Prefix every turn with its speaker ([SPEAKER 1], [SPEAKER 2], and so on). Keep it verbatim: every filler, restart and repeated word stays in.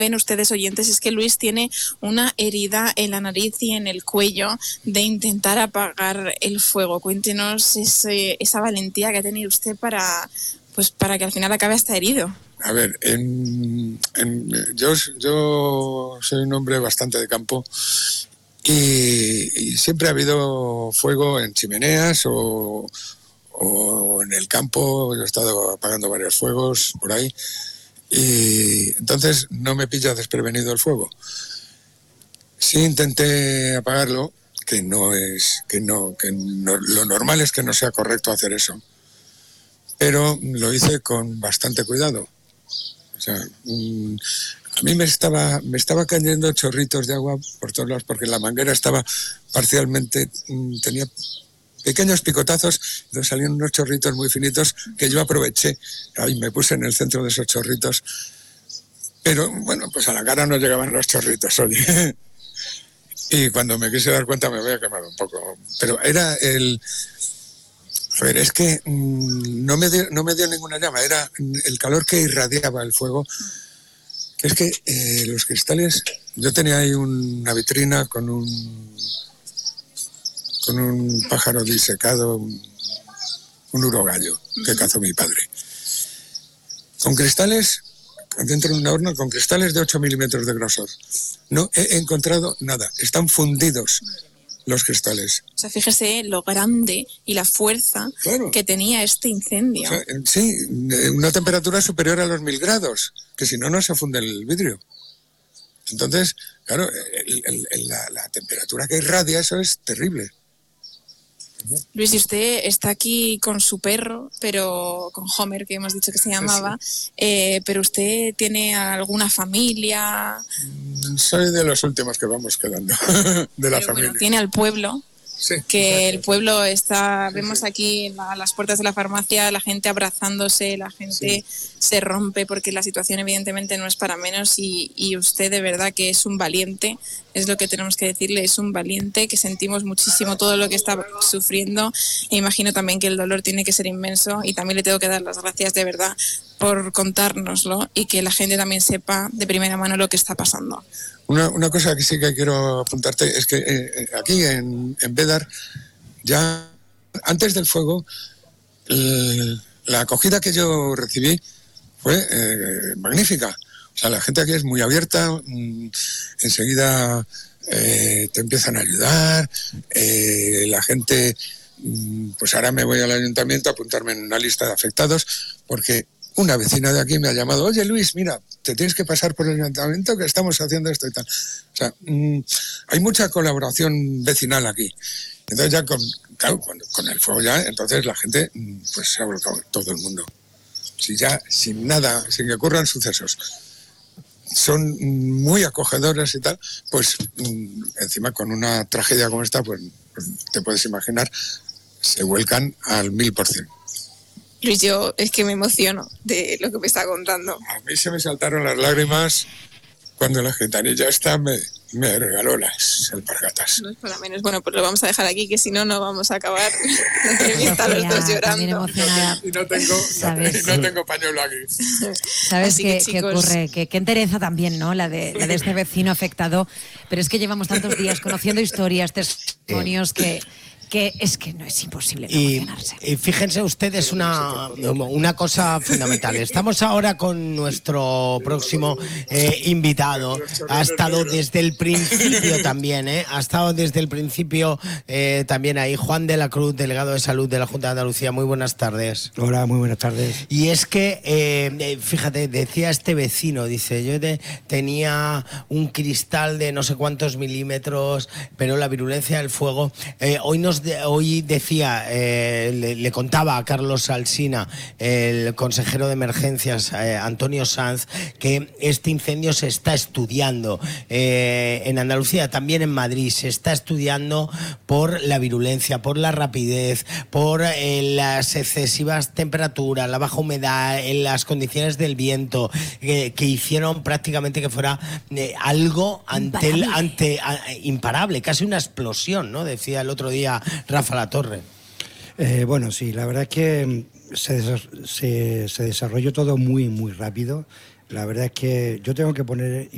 [SPEAKER 1] ven ustedes, oyentes, es que Luis tiene una herida en la nariz y en el cuello de intentar apagar el fuego. Cuéntenos ese, esa valentía que ha tenido usted para, pues, para que al final acabe hasta herido.
[SPEAKER 2] A ver, en, en, yo, yo soy un hombre bastante de campo y, y siempre ha habido fuego en chimeneas o, o en el campo. Yo he estado apagando varios fuegos por ahí. Y entonces no me pilla desprevenido el fuego. Sí intenté apagarlo, que no es, que no, que no, lo normal es que no sea correcto hacer eso, pero lo hice con bastante cuidado. O sea, mmm, a mí me estaba, me estaba cayendo chorritos de agua por todos lados porque la manguera estaba parcialmente, mmm, tenía pequeños picotazos, entonces salían unos chorritos muy finitos que yo aproveché y me puse en el centro de esos chorritos. Pero bueno, pues a la cara no llegaban los chorritos, oye. Y cuando me quise dar cuenta me había quemado un poco. Pero era el... A ver, es que mmm, no, me dio, no me dio ninguna llama, era el calor que irradiaba el fuego. Que es que eh, los cristales... Yo tenía ahí una vitrina con un... con un pájaro disecado, un, un urogallo que cazó mi padre. Con cristales, dentro de una horno, con cristales de ocho milímetros de grosor. No he encontrado nada, están fundidos los cristales.
[SPEAKER 1] O sea, fíjese lo grande y la fuerza claro. que tenía este incendio.
[SPEAKER 2] O sea, sí, una temperatura superior a los mil grados, que si no, no se funde el vidrio. Entonces, claro, el, el, el, la, la temperatura que irradia eso es terrible.
[SPEAKER 1] Luis, y usted está aquí con su perro, pero con Homer, que hemos dicho que se llamaba, sí. eh, pero usted tiene alguna familia.
[SPEAKER 2] Soy de los últimos que vamos quedando, de la
[SPEAKER 1] pero,
[SPEAKER 2] familia.
[SPEAKER 1] Bueno, tiene al pueblo.
[SPEAKER 2] Sí,
[SPEAKER 1] que
[SPEAKER 2] exacto.
[SPEAKER 1] El pueblo está,
[SPEAKER 2] sí,
[SPEAKER 1] vemos
[SPEAKER 2] sí.
[SPEAKER 1] aquí a las puertas de la farmacia, la gente abrazándose, la gente sí. se rompe porque la situación evidentemente no es para menos y, y usted de verdad que es un valiente, es lo que tenemos que decirle, es un valiente, que sentimos muchísimo todo lo que está sufriendo e imagino también que el dolor tiene que ser inmenso y también le tengo que dar las gracias de verdad por contárnoslo y que la gente también sepa de primera mano lo que está pasando.
[SPEAKER 2] Una, una cosa que sí que quiero apuntarte es que eh, aquí en, en Bédar, ya antes del fuego, el, la acogida que yo recibí fue eh, magnífica. O sea, la gente aquí es muy abierta, mmm, enseguida eh, te empiezan a ayudar, eh, la gente, mmm, pues ahora me voy al ayuntamiento a apuntarme en una lista de afectados, porque una vecina de aquí me ha llamado, oye Luis, mira, te tienes que pasar por el ayuntamiento que estamos haciendo esto y tal. O sea, mmm, hay mucha colaboración vecinal aquí. Entonces ya con, claro, con, con el fuego ya, entonces la gente pues se ha volcado todo el mundo. Si ya, sin nada, sin que ocurran sucesos, son muy acogedores y tal, pues mmm, encima con una tragedia como esta, pues, pues te puedes imaginar, se vuelcan al mil por cien.
[SPEAKER 1] Luis, yo es que me emociono de lo que me está contando.
[SPEAKER 2] A mí se me saltaron las lágrimas cuando la gitanilla esta me, me regaló las alpargatas.
[SPEAKER 1] No es para menos. Bueno, pues lo vamos a dejar aquí, que si no, no vamos a acabar la entrevista los dos llorando.
[SPEAKER 2] Y no tengo, ¿sabes? No tengo pañuelo aquí.
[SPEAKER 3] ¿Sabes qué, qué ocurre? Que, que entereza también, ¿no? La de, la de este vecino afectado. Pero es que llevamos tantos días conociendo historias, testimonios que... que es que no es imposible no
[SPEAKER 4] y,
[SPEAKER 3] emocionarse.
[SPEAKER 4] Y fíjense ustedes una, una cosa fundamental. Estamos ahora con nuestro próximo eh, invitado. Ha estado desde el principio también, ¿eh? Ha estado desde el principio eh, también ahí. Juan de la Cruz, delegado de Salud de la Junta de Andalucía. Muy buenas tardes.
[SPEAKER 5] Hola, muy buenas tardes.
[SPEAKER 4] Y es que, eh, fíjate, decía este vecino, dice, yo te, tenía un cristal de no sé cuántos milímetros, pero la virulencia del fuego. Eh, hoy nos De, hoy decía, eh, le, le contaba a Carlos Alsina, el consejero de emergencias, eh, Antonio Sanz, que este incendio se está estudiando eh, en Andalucía, también en Madrid, se está estudiando por la virulencia, por la rapidez, por eh, las excesivas temperaturas, la baja humedad, en las condiciones del viento, eh, que hicieron prácticamente que fuera eh, algo ante el, ante, a, imparable, casi una explosión, ¿no? Decía el otro día Rafa Latorre.
[SPEAKER 5] Eh, bueno, sí, la verdad es que se, se, se desarrolló todo muy, muy rápido. La verdad es que yo tengo que poner